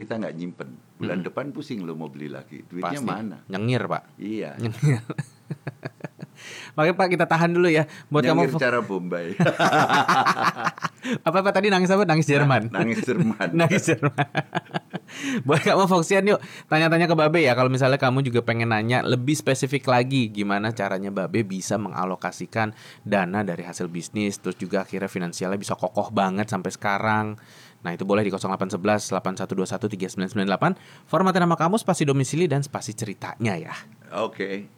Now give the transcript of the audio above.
kita nggak nyimpen. Bulan depan pusing lo mau beli lagi. Duitnya Pasti. mana? Nyengir, Pak. Iya. Nyengir. Makanya Pak kita tahan dulu ya buat Nyengir kamu. cara Bombay. Apa tadi nangis apa? Nangis Jerman. Nangis Jerman. Nangis Jerman. Buat kamu Foxian yuk tanya-tanya ke Babe ya. Kalau misalnya kamu juga pengen nanya lebih spesifik lagi gimana caranya Babe bisa mengalokasikan dana dari hasil bisnis, terus juga akhirnya finansialnya bisa kokoh banget sampai sekarang. Nah itu boleh di 0811 8121 3998. Formatnya nama kamu, spasi domisili dan spasi ceritanya ya. Oke.